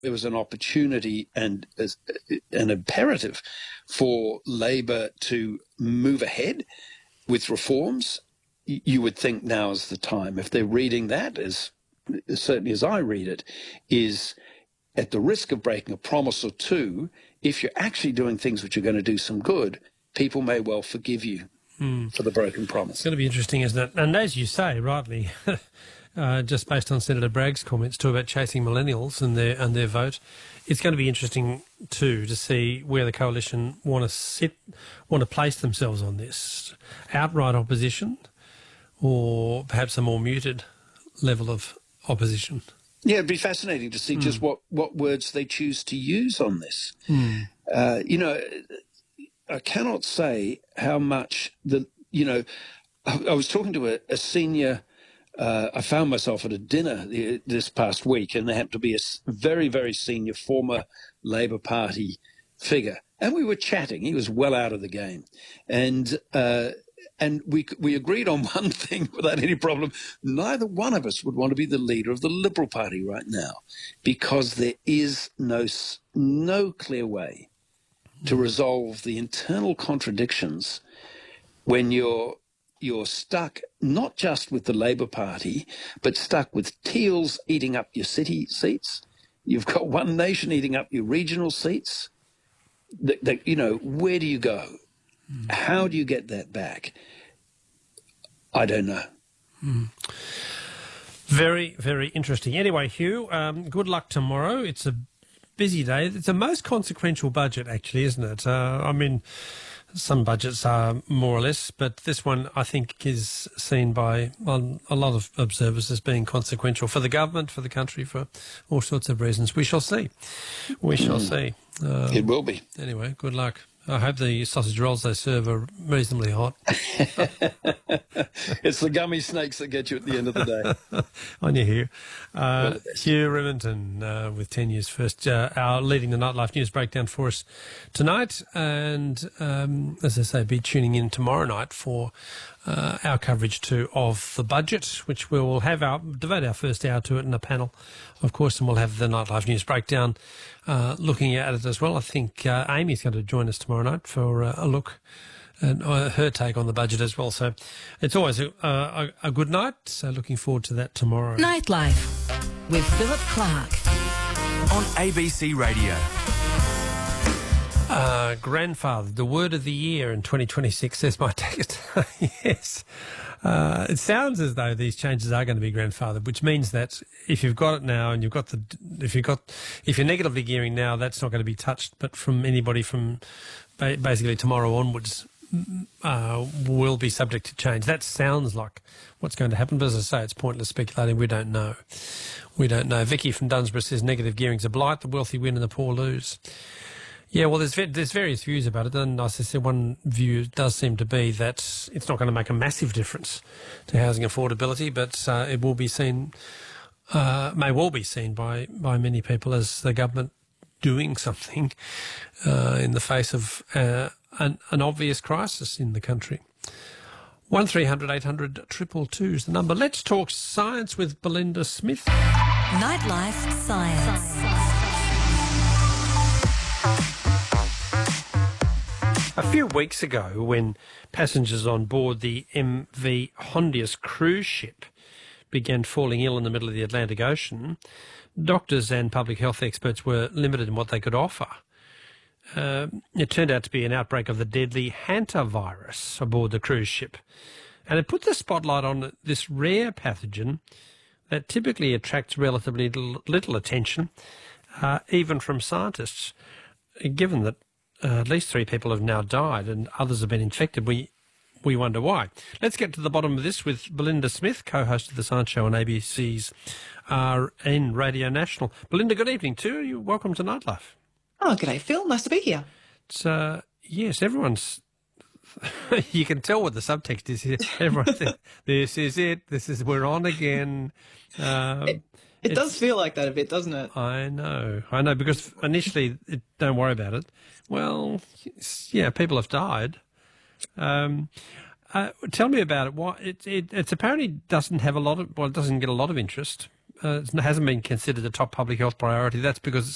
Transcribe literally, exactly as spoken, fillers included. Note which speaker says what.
Speaker 1: there was an opportunity and as, an imperative for Labor to move ahead with reforms, you would think now is the time. If they're reading that, as certainly as I read it, is at the risk of breaking a promise or two, if you're actually doing things which are going to do some good, people may well forgive you mm. for the broken promise.
Speaker 2: It's going to be interesting, isn't it? And as you say, rightly, uh, just based on Senator Bragg's comments too about chasing millennials and their and their vote, it's going to be interesting too to see where the coalition want to sit, want to place themselves on this. Outright opposition, or perhaps a more muted level of opposition.
Speaker 1: Yeah, it'd be fascinating to see mm. just what, what words they choose to use on this.
Speaker 2: Mm.
Speaker 1: Uh, you know, I cannot say how much the, you know, I, I was talking to a, a senior, uh, I found myself at a dinner the, this past week, and there happened to be a very, very senior former Labor Party figure. And we were chatting. He was well out of the game. And, uh, And we we agreed on one thing without any problem. Neither one of us would want to be the leader of the Liberal Party right now, because there is no no clear way to resolve the internal contradictions when you're you're stuck not just with the Labor Party, but stuck with Teals eating up your city seats. You've got One Nation eating up your regional seats. The, the, you know, where do you go? How do you get that back? I don't know.
Speaker 2: Mm. Very, very interesting. Anyway, Hugh, um, good luck tomorrow. It's a busy day. It's a most consequential budget, actually, isn't it? Uh, I mean, some budgets are more or less, but this one, I think, is seen by well, a lot of observers as being consequential for the government, for the country, for all sorts of reasons. We shall see. We shall
Speaker 1: mm.
Speaker 2: see. Um,
Speaker 1: it will be.
Speaker 2: Anyway, good luck. I hope the sausage rolls they serve are reasonably hot.
Speaker 1: It's the gummy snakes that get you at the end of the day.
Speaker 2: On you, Hugh. Uh, Hugh Remington uh, with ten years first uh, hour, leading the Nightlife News Breakdown for us tonight. And, um, as I say, be tuning in tomorrow night for uh, our coverage too of the budget, which we will have our devote our first hour to it in a panel, of course, and we'll have the Nightlife News Breakdown uh, looking at it as well. I think uh, Amy's going to join us tomorrow night for uh, a look and uh, her take on the budget as well. So it's always a, a, a good night. So looking forward to that tomorrow.
Speaker 3: Nightlife with Philip Clark
Speaker 4: on A B C Radio.
Speaker 2: Uh, grandfather, the word of the year in twenty twenty-six, says my text. Yes. Uh, it sounds as though these changes are going to be grandfathered, which means that if you've got it now and you've got the, if you've got, if you're negatively gearing now, that's not going to be touched. But from anybody from ba- basically tomorrow onwards, uh, will be subject to change. That sounds like what's going to happen. But as I say, it's pointless speculating. We don't know. We don't know. Vicky from Dunsborough says negative gearing's a blight. The wealthy win and the poor lose. Yeah, well, there's there's various views about it, and as I said, one view does seem to be that it's not going to make a massive difference to housing affordability, but uh, it will be seen, uh, may well be seen by, by many people as the government doing something uh, in the face of uh, an, an obvious crisis in the country. One three hundred eight hundred two two two is the number. Let's talk science with Belinda Smith.
Speaker 3: Nightlife Science.
Speaker 2: A few weeks ago, when passengers on board the M V Hondius cruise ship began falling ill in the middle of the Atlantic Ocean, doctors and public health experts were limited in what they could offer. Uh, it turned out to be an outbreak of the deadly hantavirus aboard the cruise ship. And it put the spotlight on this rare pathogen that typically attracts relatively little, little attention, uh, even from scientists, given that Uh, at least three people have now died and others have been infected. We we wonder why. Let's get to the bottom of this with Belinda Smith, co-host of The Science Show on A B C's R N Radio National. Belinda, good evening too. You're welcome to Nightlife.
Speaker 5: Oh, g'day, Phil. Nice to be here.
Speaker 2: It's, uh, yes, everyone's... you can tell what the subtext is here. Everyone thinks, this is it. This is, we're on again. Um,
Speaker 5: it it does feel like that a bit, doesn't it?
Speaker 2: I know. I know, because initially, it, don't worry about it. Well, yeah, people have died. Um, uh, tell me about it. Why it, it it's apparently doesn't have a lot of well, it doesn't get a lot of interest. Uh, it hasn't been considered a top public health priority. That's because